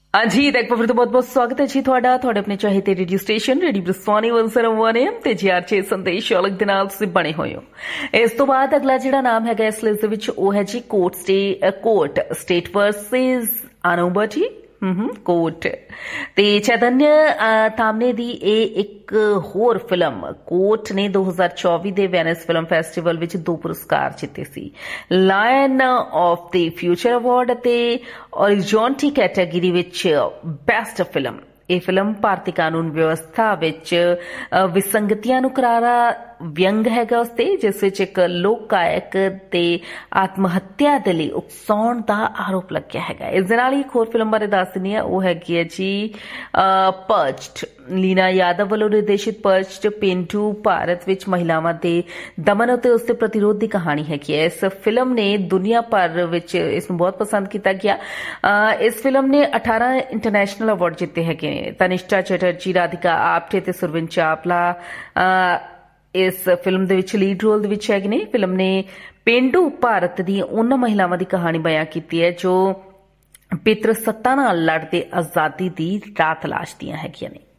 हाँ जी, तो फिर तो बहुत बहुत स्वागत है जी थोड़ा अपने चाहते रेडियो स्टेशन रेडियो ब्रिस्वानी 101 AM ਤੇ GRJ ਸੰਦੇਸ਼ ਅਲੱਗ ਦੇ ਨਾਲ ਤੁਸੀਂ ਬਣੇ ਹੋਏ ਹੋ। ਇਸ ਤੋਂ ਬਾਅਦ ਅਗਲਾ ਜਿਹੜਾ ਨਾਮ ਹੈਗਾ ਇਸ ਲਿਸਟ ਦੇ ਵਿੱਚ ਉਹ ਹੈ ਜੀ ਕੋਰਟ ਸਟੇਟ ਵਰਸਸ ਅਨੋਬਰਟੀ ਕੋਰਟ ਤੇ ਚੈਤन्य ਤਾਮਨੇ ਦੀ ਇਹ ਇੱਕ ਹੋਰ ਫਿਲਮ ਕੋਰਟ ਨੇ 2024 ਦੇ ਵੈਨਿਸ ਫਿਲਮ ਫੈਸਟੀਵਲ ਵਿੱਚ 2 ਪੁਰਸਕਾਰ ਜਿੱਤੇ ਸੀ। Line of the future award ਅਤੇ ਔਰਿਜ਼ੋਨਟੀ ਕੈਟਾਗਰੀ ਵਿੱਚ ਬੈਸਟ ਫਿਲਮ। ਇਹ ਫਿਲਮ ਭਾਰਤੀ ਕਾਨੂੰਨ ਵਿਵਸਥਾ ਵਿੱਚ ਵਿਸੰਗਤੀਆਂ ਨੂੰ ਕਰਾਰਾ ਵਿਅੰਗ ਹੈਗਾ ਉਸ ਤੇ, ਜਿਸ ਵਿੱਚ ਇੱਕ ਲੋਕ ਗਾਇਕ ਤੇ ਆਤਮ ਹੱਤਿਆ ਦੇ ਲਈ ਉਕਸਾਉਣ ਦਾ ਆਰੋਪ ਲੱਗਿਆ ਹੈਗਾ। ਇਸ ਦੇ ਨਾਲ ਹੀ ਇੱਕ ਹੋਰ ਫਿਲਮ ਬਾਰੇ ਦੱਸ ਦਿੰਦੀ ਹਾਂ, ਉਹ ਹੈਗੀ ਹੈ ਜੀ ਪਰਚਡ। ਲੀਨਾ ਯਾਦਵ ਵੱਲੋਂ ਨਿਰਦੇਸ਼ਿਤ ਪਰਚਡ ਪੇਂਡੂ ਭਾਰਤ ਵਿੱਚ ਮਹਿਲਾਵਾਂ ਦੇ ਦਮਨ ਅਤੇ ਉਸ ਦੇ ਪ੍ਰਤੀਰੋਧ ਦੀ ਕਹਾਣੀ ਹੈਗੀ ਹੈ। ਇਸ ਫਿਲਮ ਨੇ ਦੁਨੀਆ ਭਰ ਵਿੱਚ ਇਸ ਨੂੰ ਬਹੁਤ ਪਸੰਦ ਕੀਤਾ ਗਿਆ। ਇਸ ਫਿਲਮ ਨੇ 18 ਇੰਟਰਨੈਸ਼ਨਲ ਅਵਾਰਡ ਜਿੱਤੇ ਹੈਗੇ ਨੇ। ਤਨਿਸ਼ਕਾ ਚੈਟਰਜੀ, ਰਾਧਿਕਾ ਆਪਟੇ ਤੇ ਸੁਰਵਿਨ ਚਾਵਲਾ ਇਸ ਫਿਲਮ ਦੇ ਵਿੱਚ ਲੀਡ ਰੋਲ ਦੇ ਵਿੱਚ ਹੈਗੇ ਨੇ। ਫਿਲਮ ਨੇ ਪੇਂਡੂ ਭਾਰਤ ਦੀ ਉਹਨਾਂ ਮਹਿਲਾਵਾਂ ਦੀ ਕਹਾਣੀ ਬਿਆਨ ਕੀਤੀ ਹੈ ਜੋ ਪਿਤਰ ਸੱਤਾ ਨਾਲ ਲੜਦੇ ਆਜ਼ਾਦੀ ਦੀ ਰਾਹ ਤਲਾਸ਼ਦੀਆਂ ਹੈਗੀਆਂ ਨੇ।